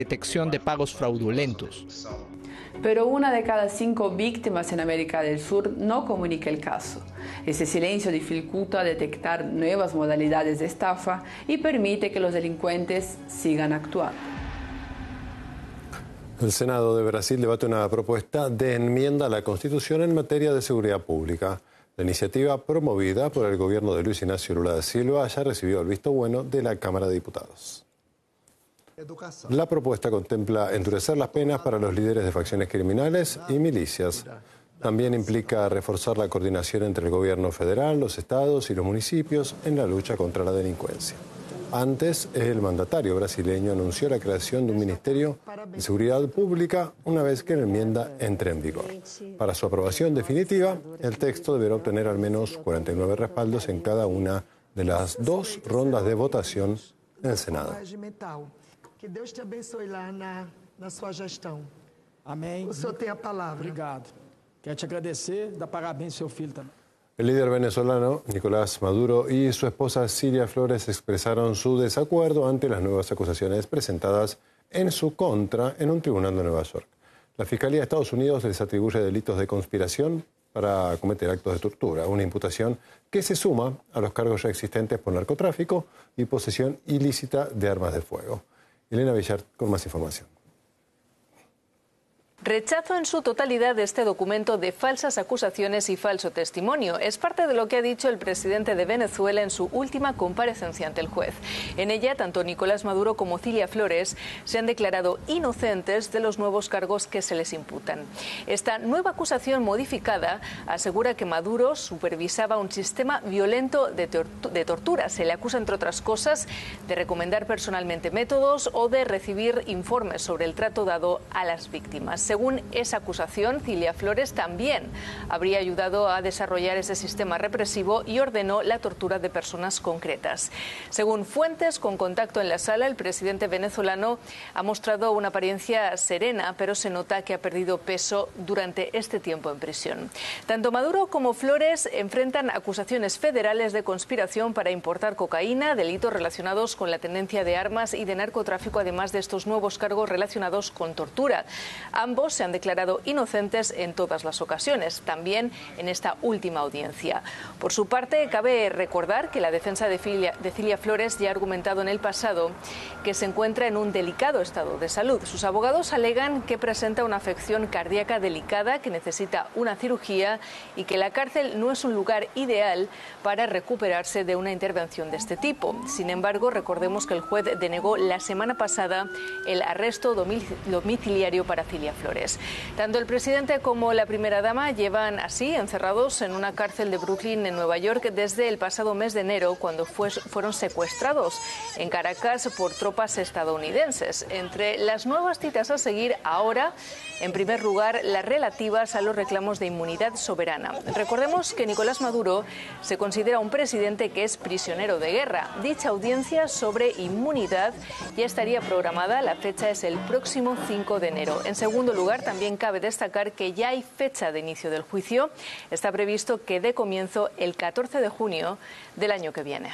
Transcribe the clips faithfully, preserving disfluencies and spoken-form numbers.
detección de pagos fraudulentos. Pero una de cada cinco víctimas en América del Sur no comunica el caso. Ese silencio dificulta detectar nuevas modalidades de estafa y permite que los delincuentes sigan actuando. El Senado de Brasil debate una propuesta de enmienda a la Constitución en materia de seguridad pública. La iniciativa, promovida por el gobierno de Luis Ignacio Lula da Silva, ya recibió el visto bueno de la Cámara de Diputados. La propuesta contempla endurecer las penas para los líderes de facciones criminales y milicias. También implica reforzar la coordinación entre el gobierno federal, los estados y los municipios en la lucha contra la delincuencia. Antes, el mandatario brasileño anunció la creación de un Ministerio de Seguridad Pública una vez que la enmienda entre en vigor. Para su aprobación definitiva, el texto deberá obtener al menos cuarenta y nueve respaldos en cada una de las dos rondas de votación en el Senado. Que Deus te abençoe lá na, na sua gestão. Amém. O senhor tem a palavra. Obrigado. Quero te agradecer, dar parabéns ao seu filho também. El líder venezolano Nicolás Maduro y su esposa Cilia Flores expresaron su desacuerdo ante las nuevas acusaciones presentadas en su contra en un tribunal de Nueva York. La Fiscalía de Estados Unidos les atribuye delitos de conspiración para cometer actos de tortura, una imputación que se suma a los cargos ya existentes por narcotráfico y posesión ilícita de armas de fuego. Elena Villar con más información. Rechazo en su totalidad de este documento de falsas acusaciones y falso testimonio. Es parte de lo que ha dicho el presidente de Venezuela en su última comparecencia ante el juez. En ella, tanto Nicolás Maduro como Cilia Flores se han declarado inocentes de los nuevos cargos que se les imputan. Esta nueva acusación modificada asegura que Maduro supervisaba un sistema violento de, tortu- de tortura. Se le acusa, entre otras cosas, de recomendar personalmente métodos o de recibir informes sobre el trato dado a las víctimas. Según esa acusación, Cilia Flores también habría ayudado a desarrollar ese sistema represivo y ordenó la tortura de personas concretas. Según fuentes con contacto en la sala, el presidente venezolano ha mostrado una apariencia serena, pero se nota que ha perdido peso durante este tiempo en prisión. Tanto Maduro como Flores enfrentan acusaciones federales de conspiración para importar cocaína, delitos relacionados con la tenencia de armas y de narcotráfico, además de estos nuevos cargos relacionados con tortura. Ambos se han declarado inocentes en todas las ocasiones, también en esta última audiencia. Por su parte, cabe recordar que la defensa de Cilia, de Cilia Flores ya ha argumentado en el pasado que se encuentra en un delicado estado de salud. Sus abogados alegan que presenta una afección cardíaca delicada, que necesita una cirugía y que la cárcel no es un lugar ideal para recuperarse de una intervención de este tipo. Sin embargo, recordemos que el juez denegó la semana pasada el arresto domiciliario para Cilia Flores. Tanto el presidente como la primera dama llevan así encerrados en una cárcel de Brooklyn, en Nueva York, desde el pasado mes de enero, cuando fue, fueron secuestrados en Caracas por tropas estadounidenses. Entre las nuevas citas a seguir ahora, en primer lugar, las relativas a los reclamos de inmunidad soberana. Recordemos que Nicolás Maduro se considera un presidente que es prisionero de guerra. Dicha audiencia sobre inmunidad ya estaría programada. La fecha es el próximo cinco de enero. En segundo lugar, lugar, también cabe destacar que ya hay fecha de inicio del juicio. Está previsto que dé comienzo el catorce de junio del año que viene.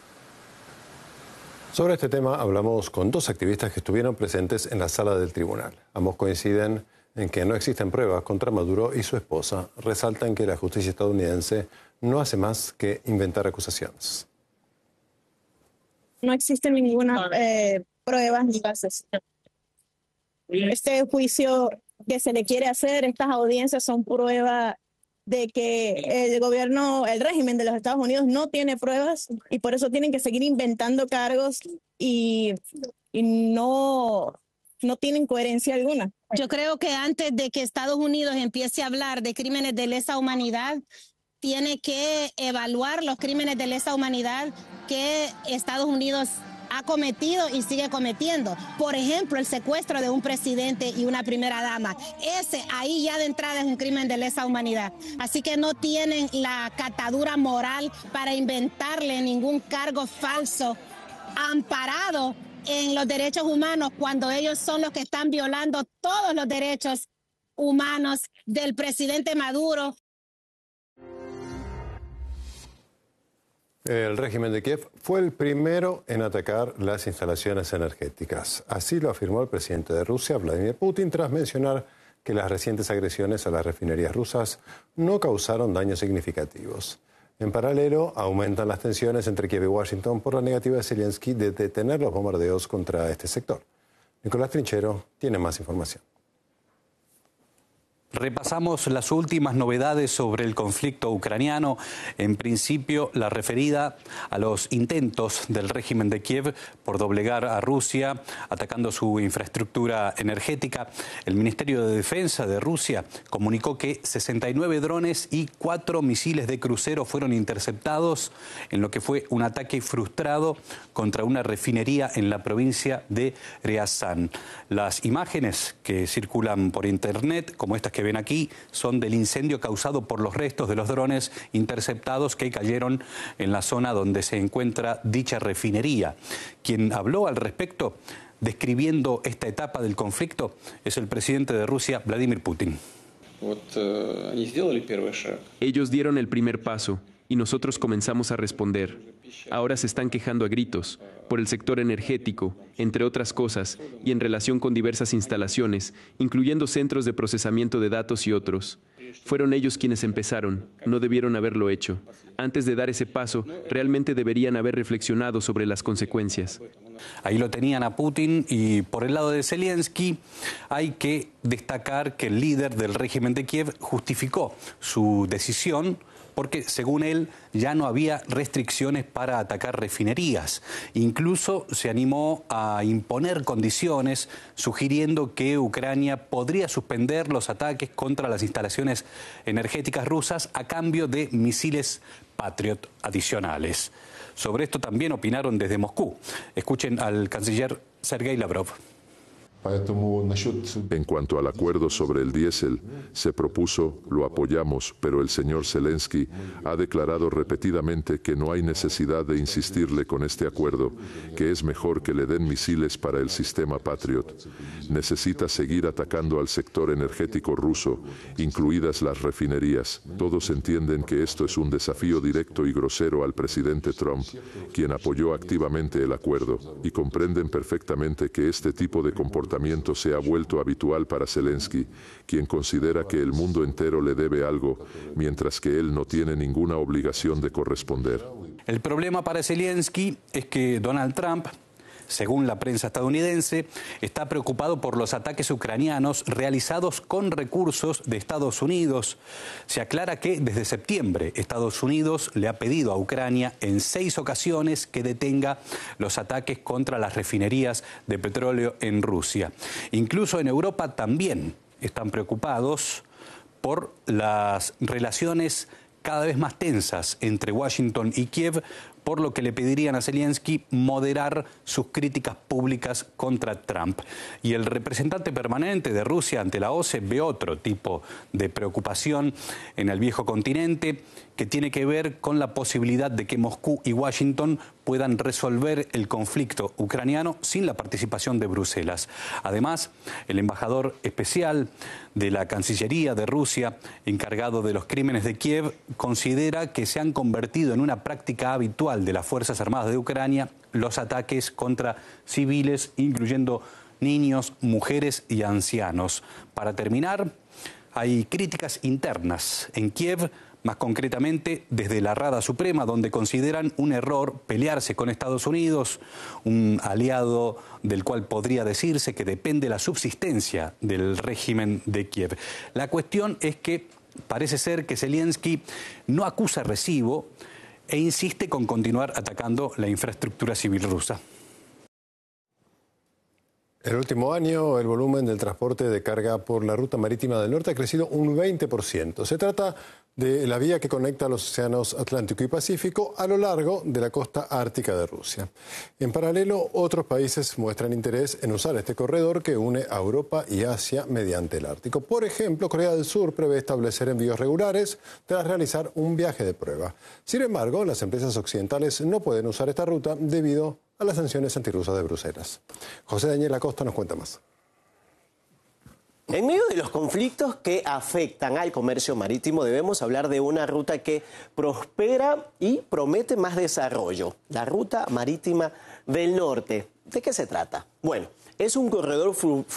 Sobre este tema hablamos con dos activistas que estuvieron presentes en la sala del tribunal. Ambos coinciden en que no existen pruebas contra Maduro y su esposa. Resaltan que la justicia estadounidense no hace más que inventar acusaciones. No existen ninguna eh, pruebas ni bases. Este juicio que se le quiere hacer, estas audiencias son prueba de que el gobierno, el régimen de los Estados Unidos no tiene pruebas y por eso tienen que seguir inventando cargos y, y no, no tienen coherencia alguna. Yo creo que antes de que Estados Unidos empiece a hablar de crímenes de lesa humanidad, tiene que evaluar los crímenes de lesa humanidad que Estados Unidos ha cometido y sigue cometiendo. Por ejemplo, el secuestro de un presidente y una primera dama. Ese ahí ya de entrada es un crimen de lesa humanidad. Así que no tienen la catadura moral para inventarle ningún cargo falso amparado en los derechos humanos cuando ellos son los que están violando todos los derechos humanos del presidente Maduro. El régimen de Kiev fue el primero en atacar las instalaciones energéticas. Así lo afirmó el presidente de Rusia, Vladimir Putin, tras mencionar que las recientes agresiones a las refinerías rusas no causaron daños significativos. En paralelo, aumentan las tensiones entre Kiev y Washington por la negativa de Zelensky de detener los bombardeos contra este sector. Nicolás Trinchero tiene más información. Repasamos las últimas novedades sobre el conflicto ucraniano, en principio la referida a los intentos del régimen de Kiev por doblegar a Rusia, atacando su infraestructura energética. El Ministerio de Defensa de Rusia comunicó que sesenta y nueve drones y cuatro misiles de crucero fueron interceptados en lo que fue un ataque frustrado contra una refinería en la provincia de Ryazan. Las imágenes que circulan por internet, como estas que ven aquí, son del incendio causado por los restos de los drones interceptados que cayeron en la zona donde se encuentra dicha refinería. Quien habló al respecto, describiendo esta etapa del conflicto, es el presidente de Rusia, Vladimir Putin. Ellos dieron el primer paso y nosotros comenzamos a responder. Ahora se están quejando a gritos por el sector energético, entre otras cosas, y en relación con diversas instalaciones, incluyendo centros de procesamiento de datos y otros. Fueron ellos quienes empezaron, no debieron haberlo hecho. Antes de dar ese paso, realmente deberían haber reflexionado sobre las consecuencias. Ahí lo tenían a Putin, y por el lado de Zelensky hay que destacar que el líder del régimen de Kiev justificó su decisión porque, según él, ya no había restricciones para atacar refinerías. Incluso se animó a imponer condiciones, sugiriendo que Ucrania podría suspender los ataques contra las instalaciones energéticas rusas a cambio de misiles Patriot adicionales. Sobre esto también opinaron desde Moscú. Escuchen al canciller Sergei Lavrov. En cuanto al acuerdo sobre el diésel, se propuso, lo apoyamos, pero el señor Zelensky ha declarado repetidamente que no hay necesidad de insistirle con este acuerdo, que es mejor que le den misiles para el sistema Patriot. Necesita seguir atacando al sector energético ruso, incluidas las refinerías. Todos entienden que esto es un desafío directo y grosero al presidente Trump, quien apoyó activamente el acuerdo, y comprenden perfectamente que este tipo de comportamiento se ha vuelto habitual para Zelensky, quien considera que el mundo entero le debe algo, mientras que él no tiene ninguna obligación de corresponder. El problema para Zelensky es que Donald Trump, según la prensa estadounidense, está preocupado por los ataques ucranianos realizados con recursos de Estados Unidos. Se aclara que desde septiembre Estados Unidos le ha pedido a Ucrania en seis ocasiones que detenga los ataques contra las refinerías de petróleo en Rusia. Incluso en Europa también están preocupados por las relaciones cada vez más tensas entre Washington y Kiev, por lo que le pedirían a Zelensky moderar sus críticas públicas contra Trump. Y el representante permanente de Rusia ante la O C E ve otro tipo de preocupación en el viejo continente, que tiene que ver con la posibilidad de que Moscú y Washington puedan resolver el conflicto ucraniano sin la participación de Bruselas. Además, el embajador especial de la Cancillería de Rusia, encargado de los crímenes de Kiev, considera que se han convertido en una práctica habitual de las Fuerzas Armadas de Ucrania los ataques contra civiles, incluyendo niños, mujeres y ancianos. Para terminar, hay críticas internas en Kiev, más concretamente desde la Rada Suprema, donde consideran un error pelearse con Estados Unidos, un aliado del cual podría decirse que depende la subsistencia del régimen de Kiev. La cuestión es que parece ser que Zelensky no acusa recibo e insiste con continuar atacando la infraestructura civil rusa. El último año, el volumen del transporte de carga por la ruta marítima del norte ha crecido un veinte por ciento. Se trata de la vía que conecta los océanos Atlántico y Pacífico a lo largo de la costa ártica de Rusia. En paralelo, otros países muestran interés en usar este corredor que une a Europa y Asia mediante el Ártico. Por ejemplo, Corea del Sur prevé establecer envíos regulares tras realizar un viaje de prueba. Sin embargo, las empresas occidentales no pueden usar esta ruta debido a las sanciones antirrusas de Bruselas. José Daniel Acosta nos cuenta más. En medio de los conflictos que afectan al comercio marítimo, debemos hablar de una ruta que prospera y promete más desarrollo, la Ruta Marítima del Norte. ¿De qué se trata? Bueno, es un corredor flu